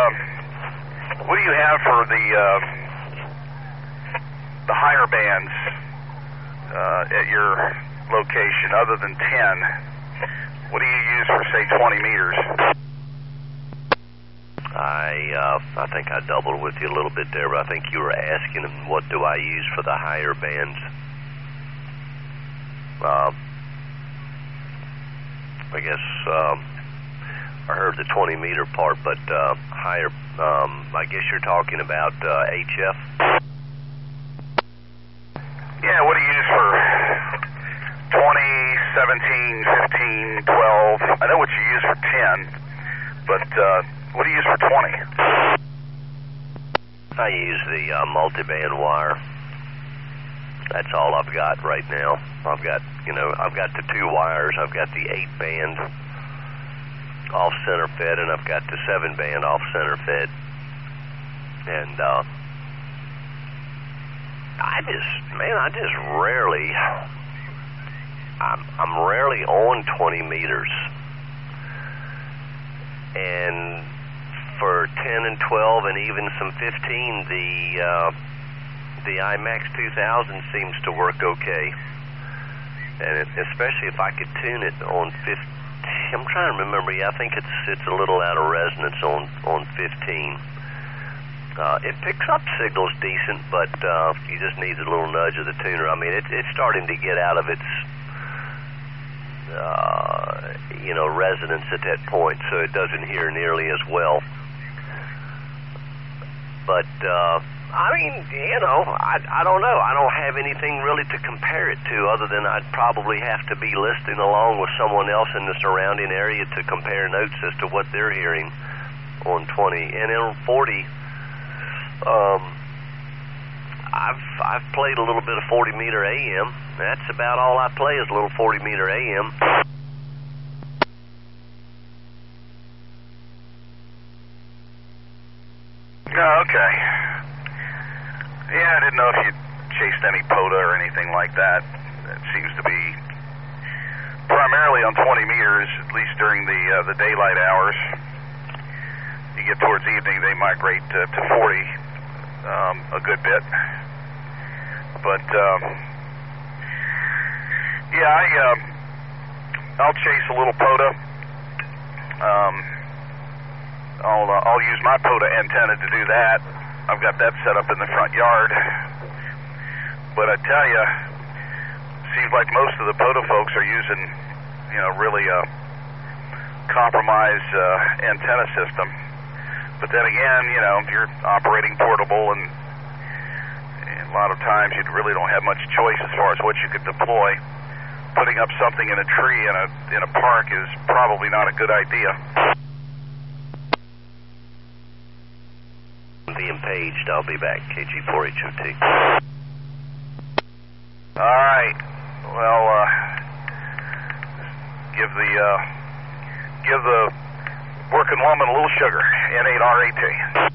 what do you have for the higher bands at your location other than 10? What do you use for, say, 20 meters? I think I doubled with you a little bit there, but I think you were asking what do I use for the higher bands. I guess I heard the 20 meter part, but higher, I guess you're talking about HF? Yeah, what do you use for 20, 17, 15, 12? I know what you use for 10, but what do you use for 20? I use the multiband wire. That's all I've got right now. I've got the 2 wires. I've got the 8-band off center fed, and I've got the 7-band off center fed. And I just rarely, I'm rarely on 20 meters. And for 10 and 12 and even some 15, the IMAX 2000 seems to work okay. And especially if I could tune it on 15. I'm trying to remember. Yeah, I think it's a little out of resonance on 15. It picks up signals decent, but you just need a little nudge of the tuner. I mean, it's starting to get out of its resonance at that point, so it doesn't hear nearly as well. But I mean, I don't know. I don't have anything really to compare it to other than I'd probably have to be listening along with someone else in the surrounding area to compare notes as to what they're hearing on 20. And on 40, I've played a little bit of 40 meter AM. That's about all I play is a little 40 meter AM. Oh, okay. Yeah, I didn't know if you chased any POTA or anything like that. It seems to be primarily on 20 meters, at least during the daylight hours. You get towards evening, they migrate to 40 a good bit. But yeah, I'll chase a little POTA. I'll use my POTA antenna to do that. I've got that set up in the front yard. But I tell you, it seems like most of the POTA folks are using, really a compromised antenna system. But then again, you're operating portable, and a lot of times you really don't have much choice as far as what you could deploy. Putting up something in a tree in a park is probably not a good idea. Being paged, I'll be back. KG4HOT. All right. Well, give the working woman a little sugar. N8RAT.